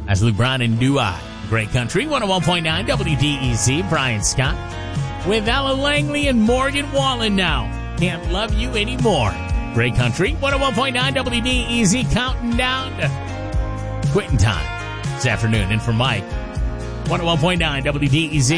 That's Luke Brown and Do I. Great Country, 101.9 WDEZ. Brian Scott with Alan Langley and Morgan Wallen now. Can't Love You Anymore. Great Country, 101.9 WDEZ, counting down to quitting time this afternoon. And for Mike, 101.9 WDEZ.